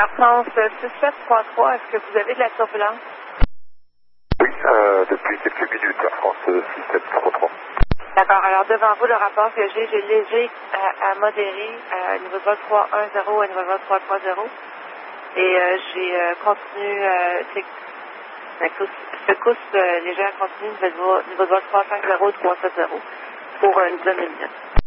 Air France 6733, est-ce que vous avez de la turbulence? Oui, depuis quelques minutes, Air France 6733. D'accord. Alors, devant vous, le rapport que j'ai léger à modéré, niveau de vol 310 à niveau de vol 330. Et j'ai continu, secousse légère continue, niveau de vol 350 370 pour une dizaine de minutes.